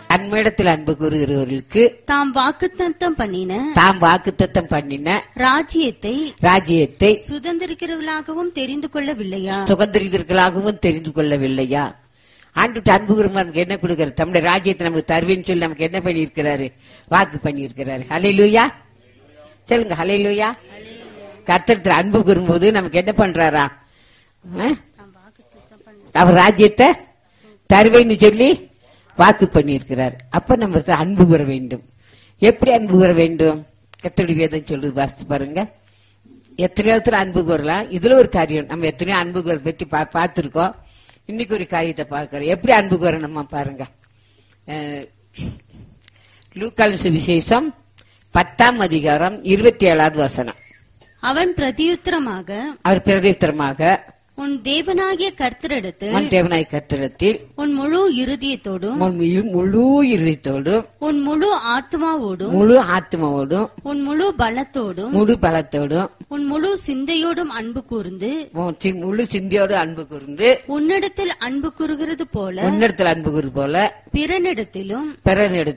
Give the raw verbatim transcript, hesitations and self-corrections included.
அன்பிடத்தில் அன்பு கூறுகிறவர்களுக்கு தாம் வாக்குத்தத்தம் பண்ணின தாம் வாக்குத்தத்தம் பண்ணின ராஜ்யத்தை ராஜ்யத்தை சுதந்திரிக்கிறவர்களாகவும் தெரிந்து கொள்ளவில்லையா? சுதந்திரிகளாகவும் தெரிந்து கொள்ளவில்லையா? ஆண்டு அன்பு கூறும் நமக்கு என்ன கொடுக்கிறார்? தம்முடைய ராஜ்யத்தை நமக்கு தருவேன்னு சொல்லி நமக்கு என்ன பண்ணியிருக்கிறாரு? வாக்கு பண்ணியிருக்கிறாரு. ஹல்லேலூயா சொல்லுங்க. ஹல்லேலூயா. கர்த்தர் அன்பு கூறும்போது நமக்கு என்ன பண்றாரா? அவர் ராஜ்யத்தை தருவேன்னு சொல்லி வாக்கு பண்ணியிருக்கிறார். அப்ப நம்ம அன்பு கூற வேண்டும். எப்படி அன்பு கூற வேண்டும்? கர்த்தருடைய வேதம் சொல்றது வாசித்து பாருங்க. எத்தனையோ அன்பு கூறலாம். இதுல ஒரு காரியம் நம்ம எத்தனையோ அன்பு கூற பத்தி பார்த்திருக்கோம். இன்னைக்கு ஒரு காரியத்தை பார்க்கிறோம். எப்படி அன்பு கூறணுமா பாருங்க. லூக்காவின் சுவிசேஷம் பத்தாம் அதிகாரம் இருபத்தி ஏழாவது வசனம். அவன் பிரதியுத்தரமாக அவர் பிரதியுத்தரமாக உன் தேவனாகிய கர்த்தரிடத்தில் உன் தேவனாகிய கர்த்தரிடத்தில் உன் முழு இருதயத்தோடும் உன் முழு இருதயத்தோடும் உன் முழு ஆத்மாவோடும் முழு ஆத்மாவோடும் உன் முழு பலத்தோடும் முழு பலத்தோடும் உன் முழு சிந்தையோடும் அன்பு கூர்ந்து உன் சி- முழு சிந்தியோடு அன்பு கூர்ந்து உன்னிடத்தில் அன்பு கூறுகிறது போல உன்னிடத்தில் அன்பு கூறு போல பிறனிடத்திலும் பிறனிடத்தில்